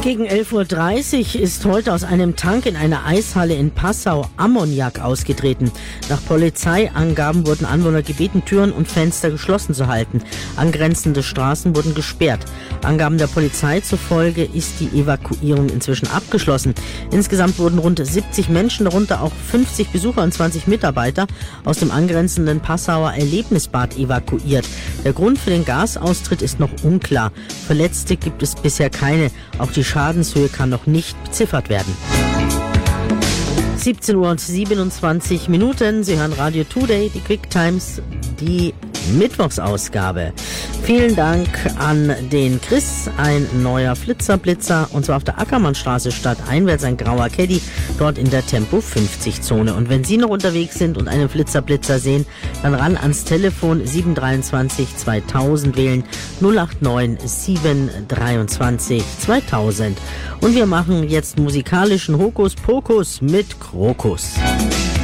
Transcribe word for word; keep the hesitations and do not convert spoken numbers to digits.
Gegen elf Uhr dreißig ist heute aus einem Tank in einer Eishalle in Passau Ammoniak ausgetreten. Nach Polizeiangaben wurden Anwohner gebeten, Türen und Fenster geschlossen zu halten. Angrenzende Straßen wurden gesperrt. Angaben der Polizei zufolge ist die Evakuierung inzwischen abgeschlossen. Insgesamt wurden rund siebzig Menschen, darunter auch fünfzig Besucher und zwanzig Mitarbeiter, aus dem angrenzenden Passauer Erlebnisbad evakuiert. Der Grund für den Gasaustritt ist noch unklar. Verletzte gibt es bisher keine. Auch die Schadenshöhe kann noch nicht beziffert werden. siebzehn Uhr und siebenundzwanzig Minuten. Sie hören Radio Today, die Quick Times, die Mittwochsausgabe. Vielen Dank an den Chris, ein neuer Flitzerblitzer, und zwar auf der Ackermannstraße stadteinwärts, ein grauer Caddy, dort in der Tempo fünfzig Zone. Und wenn Sie noch unterwegs sind und einen Flitzerblitzer sehen, dann ran ans Telefon sieben drei zwei zweitausend wählen, null acht neun sieben drei zwei zweitausend. Und wir machen jetzt musikalischen Hokuspokus mit Krokus.